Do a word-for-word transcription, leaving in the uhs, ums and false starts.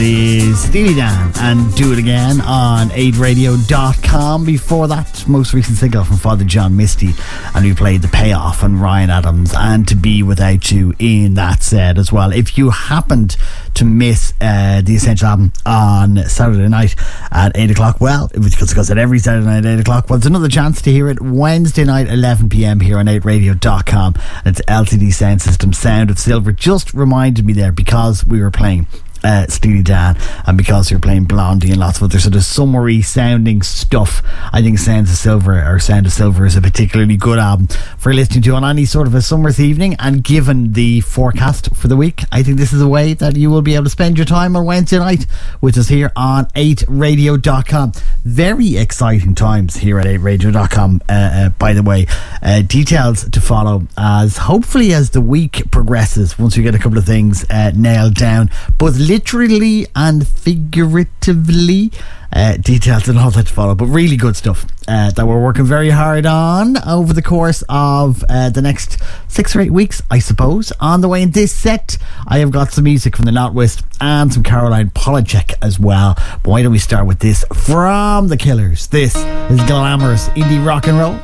Is Steely Dan and Do It Again on eight radio dot com. Before that, most recent single from Father John Misty, and we played The Payoff and Ryan Adams and To Be Without You in that set as well. If you happened to miss uh, the Essential album on Saturday night at eight o'clock, well, it was because it every Saturday night at eight o'clock. Well, it's another chance to hear it Wednesday night eleven p.m. here on eight radio dot com. And it's L C D Sound System Sound of Silver. Just reminded me there because we were playing Uh, Steely Dan, and because you're playing Blondie and lots of other sort of summery sounding stuff, I think Sounds of Silver or Sound of Silver is a particularly good album for listening to on any sort of a summer's evening. And given the forecast for the week, I think this is a way that you will be able to spend your time on Wednesday night with us here on eight radio dot com. Very exciting times here at eight radio dot com, uh, uh, by the way. Uh, details to follow as hopefully as the week progresses, once we get a couple of things uh, nailed down, both literally and figuratively. Uh, details and all that to follow, but really good stuff uh, that we're working very hard on over the course of uh, the next six or eight weeks, I suppose. On the way in this set, I have got some music from the Notwist and some Caroline Polachek as well. But why don't we start with this from The Killers? This is glamorous indie rock and roll